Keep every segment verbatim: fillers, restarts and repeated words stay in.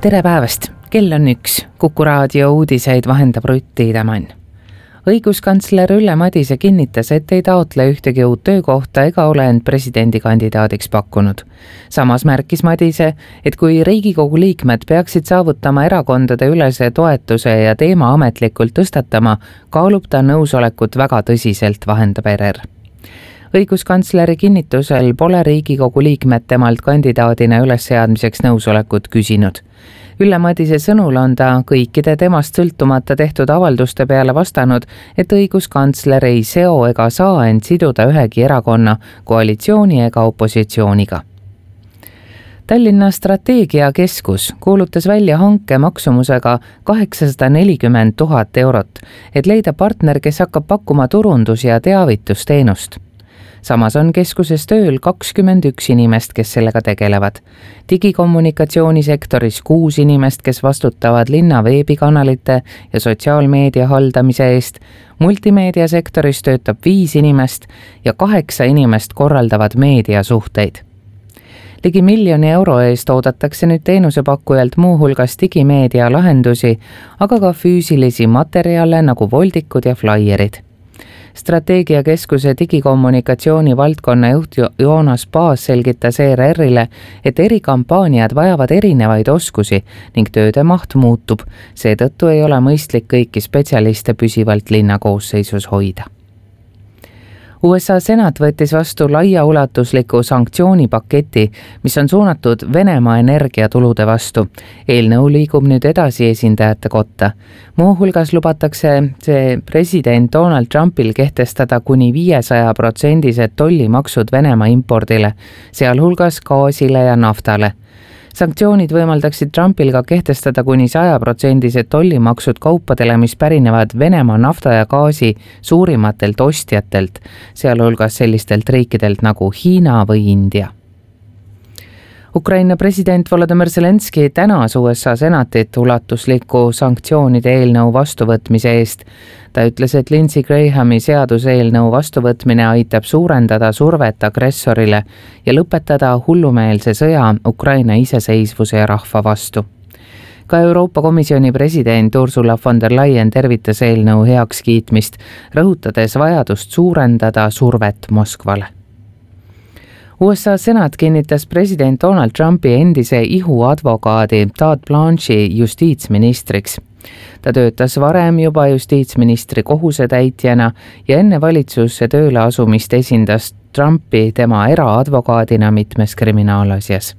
Tere päevast! Kell on üks. Kuku raadio uudiseid vahendab Rutt Tiidemann. Õiguskantsler Ülle Madise kinnitas, et ei taotle ühtegi uut töökohta ega ole end presidendikandidaadiks pakkunud. Samas märkis Madise, et kui Riigikogu liikmed peaksid saavutama erakondade ülese toetuse ja teema ametlikult tõstatama, kaalub ta nõusolekut väga tõsiselt, vahendab R R. Õiguskantsleri kinnitusel pole Riigikogu liikmed temalt kandidaadina ülesseadmiseks nõusolekut küsinud. Ülle Madise sõnul on ta kõikide temast sõltumata tehtud avalduste peale vastanud, et õiguskantsler ei seo ega saa end siduda ühegi erakonna, koalitsiooni ega opositsiooniga. Tallinna strateegiakeskus kuulutas välja hanke maksumusega kaheksasada nelikümmend tuhat eurot, et leida partner, kes hakkab pakkuma turundus- ja teavitusteenust. Samas on keskuses tööl kakskümmend üks inimest, kes sellega tegelevad. Digikommunikatsioonisektoris kuus inimest, kes vastutavad linna veebikanalite ja sotsiaalmeedia haldamise eest. Multimeediasektoris töötab viis inimest ja kaheksa inimest korraldavad meediasuhteid. Ligi miljoni euro eest oodatakse nüüd teenusepakkujalt muu hulgas digimeedia lahendusi, aga ka füüsilisi materjale nagu voldikud ja flaierid. Strateegiakeskuse digikommunikatsiooni valdkonna juht Joonas Paas selgitas E R R-ile, et erikampaaniad vajavad erinevaid oskusi ning tööde maht muutub. Seetõttu ei ole mõistlik kõiki spetsialiste püsivalt linna koosseisus hoida. U S A senat võttis vastu laiaulatusliku sanktsioonipaketi, mis on suunatud Venemaa energiatulude vastu. Eelnõu liigub nüüd edasi esindajate kotta. Muu hulgas lubatakse see president Donald Trumpil kehtestada kuni viiesaja protsendised tollimaksud Venemaa impordile, sealhulgas gaasile ja naftale. Sanktsioonid võimaldaksid Trumpil ka kehtestada kuni saja protsendised tollimaksud kaupadele, mis pärinevad Venemaa nafta ja gaasi suurimatelt ostjatelt, sealhulgas sellistelt riikidelt nagu Hiina või India. Ukraina president Volodymyr Zelenski tänas U S A senatit ulatusliku sanktsioonide eelnõu vastuvõtmise eest. Ta ütles, et Lindsey Grahami seaduseelnõu vastuvõtmine aitab suurendada survet agressorile ja lõpetada hullumeelse sõja Ukraina iseseisvuse ja rahva vastu. Ka Euroopa Komisjoni president Ursula von der Leyen tervitas eelnõu heakskiitmist, rõhutades vajadust suurendada survet Moskvale. U S A senat kinnitas president Donald Trumpi endise ihuadvokaadi Todd Blanche'i justiitsministriks. Ta töötas varem juba justiitsministri kohusetäitjana ja enne valitsusse tööle asumist esindas Trumpi tema eraadvokaadina mitmes kriminaalasjas.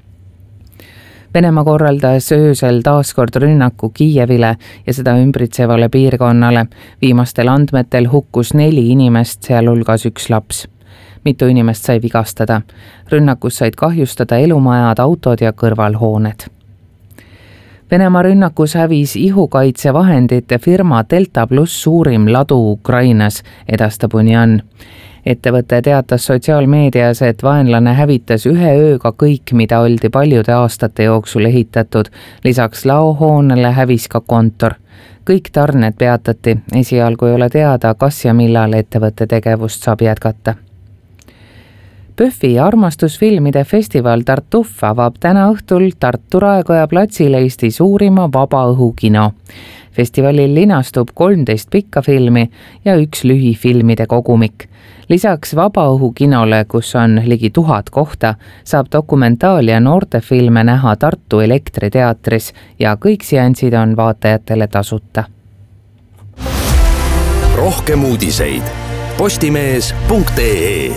Venemaa korraldas öösel taaskord rünnaku Kiievile ja seda ümbritsevale piirkonnale. Viimastel andmetel hukkus neli inimest, sealhulgas üks laps. Mitu inimest sai vigastada. Rünnakus said kahjustada elumajad, autod ja kõrvalhooned. Venemaa rünnakus hävis ihukaitsevahendite firma Delta Plus suurim ladu Ukrainas, edastab Union. Ettevõte teatas sotsiaalmeedias, et vaenlane hävitas ühe ööga kõik, mida oldi paljude aastate jooksul ehitatud. Lisaks laohoonele hävis ka kontor. Kõik tarned peatati. Esialgu ei ole teada, kas ja millal ettevõtte tegevust saab jätkata. Pöffi armastusfilmide festival Tartuf avab täna õhtul Tartu Raekoja platsil Eesti suurima vabaõhukino. Festivalil linastub kolmteist pikka filmi ja üks lühifilmide kogumik. Lisaks vabaõhukinole, kus on ligi tuhat kohta, saab dokumentaal- ja noortefilme näha Tartu Elektriteatris ja kõik seansid on vaatajatele tasuta. Rohkem uudiseid postimees punkt ee.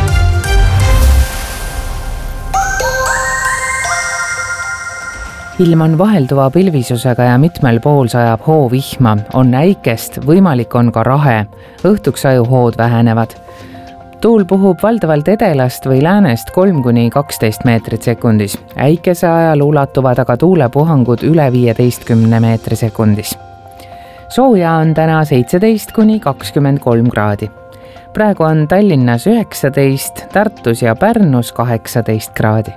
Ilm on vahelduva pilvisusega ja mitmel pool sajab hoovihma, on äikest, võimalik on ka rahe, õhtuks ajuhood vähenevad. Tuul puhub valdavalt edelast või läänest kolm kuni kaksteist meetrit sekundis. Äikese ajal ulatuvad aga tuulepuhangud üle viieteistkümne meetri sekundis. Sooja on täna seitseteist kuni kakskümmend kolm kraadi. Praegu on Tallinnas üheksateist, Tartus ja Pärnus kaheksateist kraadi.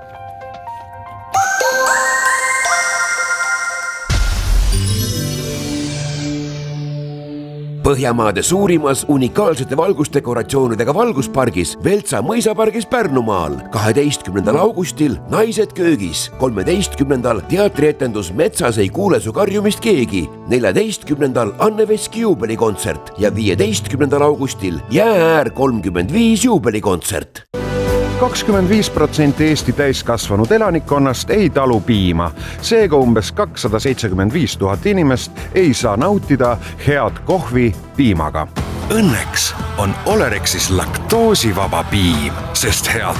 Põhjamaade suurimas unikaalsete valgusdekoratsioonidega valguspargis Veltsa mõisapargis Pärnumaal. kaheteistkümnendal augustil Naised köögis, kolmeteistkümnendal teatrietendus Metsas ei kuule su karjumist keegi, neljateistkümnendal Anne Veski juubelikontsert ja viieteistkümnendal augustil Jäääär kolmkümmend viis juubelikontsert. kakskümmend viis protsenti Eesti täiskasvanud elanikkonnast ei talu piima. Seega umbes kakssada seitsekümmend viis tuhat inimest ei saa nautida head kohvi piimaga. Õnneks on Olerexis laktoosivaba piim, sest head